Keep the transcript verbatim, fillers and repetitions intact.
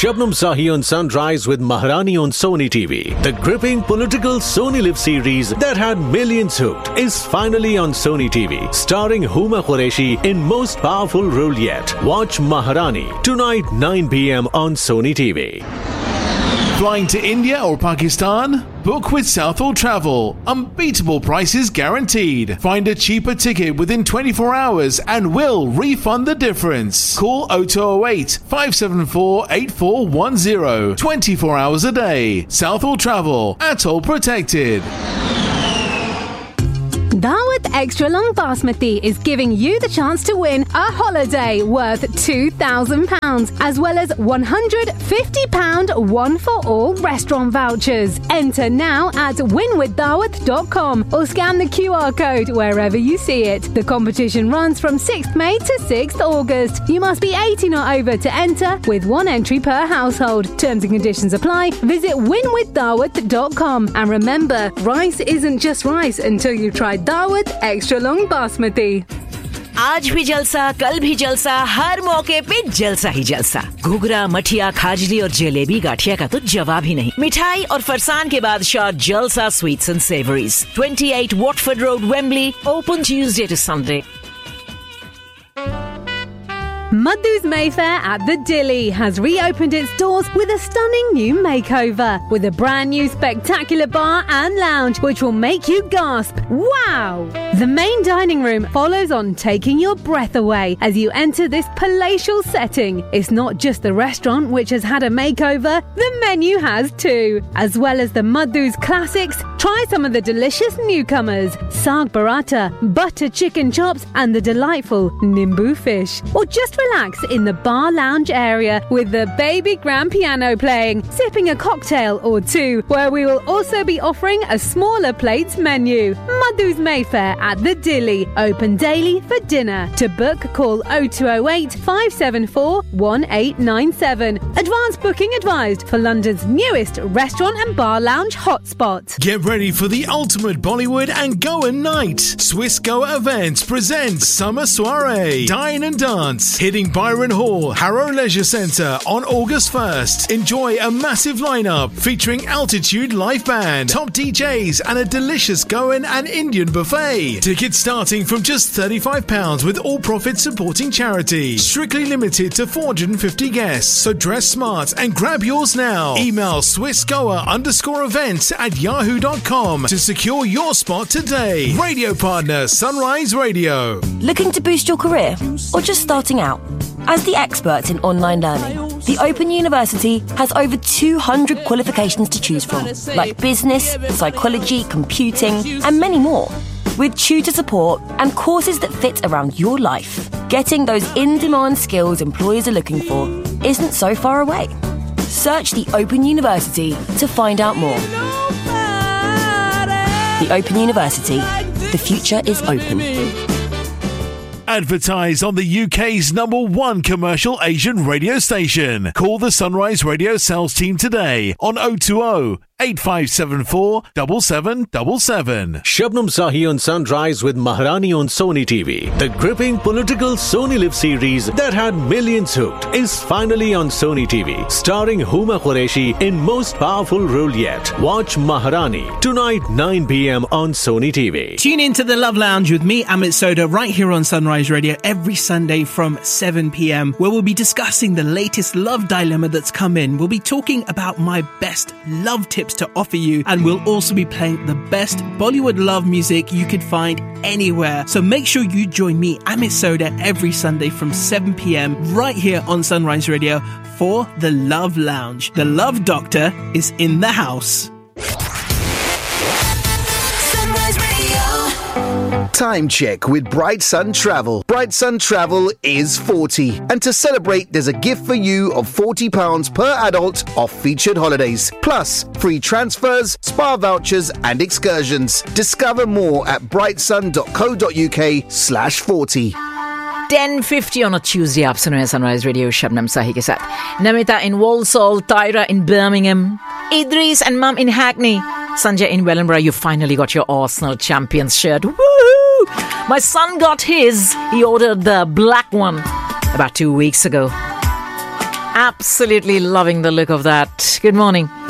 Shabnam Sahi on Sunrise with Maharani on Sony T V. The gripping political Sony Live series that had millions hooked is finally on Sony T V, starring Huma Qureshi in most powerful role yet. Watch Maharani tonight nine p.m. on Sony T V. Flying to India or Pakistan? Book with Southall Travel. Unbeatable prices guaranteed. Find a cheaper ticket within twenty-four hours and we'll refund the difference. Call oh two oh eight, five seven four, eight four one zero. twenty-four hours a day. Southall Travel. Atoll protected. Daawat Extra Long Basmati is giving you the chance to win a holiday worth two thousand pounds, as well as one hundred fifty pounds one-for-all restaurant vouchers. Enter now at win with daawat dot com or scan the Q R code wherever you see it. The competition runs from sixth May to sixth August. You must be eighteen or over to enter, with one entry per household. Terms and conditions apply. Visit win with daawat dot com. And remember, rice isn't just rice until you've tried Daawat Extra Long Basmati. आज भी जलसा, कल भी जलसा, हर मौके पे जलसा ही जलसा। घुघरा, मठिया, खाजली और जलेबी गाठिया का तो जवाब ही नहीं। मिठाई और फरसान के बादशाह जलसा sweets and savouries, twenty-eight Watford Road, Wembley, open Tuesday to Sunday. Madhu's Mayfair at the Dilly has reopened its doors with a stunning new makeover, with a brand new spectacular bar and lounge which will make you gasp, wow! The main dining room follows on, taking your breath away as you enter this palatial setting. It's not just the restaurant which has had a makeover, the menu has too. As well as the Madhu's classics, try some of the delicious newcomers, Saag Paratha, butter chicken chops and the delightful Nimbu fish. Or just relax in the bar lounge area with the baby grand piano playing, sipping a cocktail or two, where we will also be offering a smaller plates menu. Madhu's Mayfair at the Dilly, open daily for dinner. To book, call oh two oh eight, five seven four, one eight nine seven. Advance booking advised for London's newest restaurant and bar lounge hotspot. Get ready for the ultimate Bollywood and Goa night. Swiss Goa Events presents Summer Soiree. Dine and dance. Hitting Byron Hall, Harrow Leisure Centre on August first. Enjoy a massive lineup featuring Altitude Live Band, top D Js and a delicious Goan and Indian buffet. Tickets starting from just thirty-five pounds with all profits supporting charity. Strictly limited to four hundred fifty guests, so dress smart and grab yours now. Email swissgoa underscore events at yahoo dot com to secure your spot today. Radio partner Sunrise Radio. Looking to boost your career or just starting out? As the experts in online learning, the Open University has over two hundred qualifications to choose from, like business, psychology, computing, and many more. With tutor support and courses that fit around your life, getting those in-demand skills employers are looking for isn't so far away. Search the Open University to find out more. The Open University. The future is open. Advertise on the U K's number one commercial Asian radio station. Call the Sunrise Radio sales team today on oh two oh, eight five seven four, seven seven seven seven. Shabnam Sahi on Sunrise with Maharani on Sony T V. The gripping political Sony Live series that had millions hooked is finally on Sony T V, starring Huma Qureshi in most powerful role yet. Watch Maharani tonight nine p.m. on Sony T V. Tune in to the Love Lounge with me, Amit Soda, right here on Sunrise Radio every Sunday from seven p.m, where we'll be discussing the latest love dilemma that's come in. We'll be talking about my best love tips to offer you, and we'll also be playing the best Bollywood love music you could find anywhere. So make sure you join me, Amit Soda, every Sunday from seven p.m. right here on Sunrise Radio for the Love Lounge. The Love Doctor is in the house. Time check with Bright Sun Travel. Bright Sun Travel is forty. And to celebrate, there's a gift for you of forty pounds per adult off featured holidays. Plus, free transfers, spa vouchers and excursions. Discover more at brightsun.co.uk slash 40. ten fifty on a Tuesday. आप सुन रहे हैं Sunrise Radio Shabnam Sahi के साथ. Namita in Walsall, Tyra in Birmingham, Idris and Mum in Hackney, Sanjay in Wellingborough. You finally got your Arsenal Champions shirt. Woo! My son got his. He ordered the black one about two weeks ago. Absolutely loving the look of that. Good morning.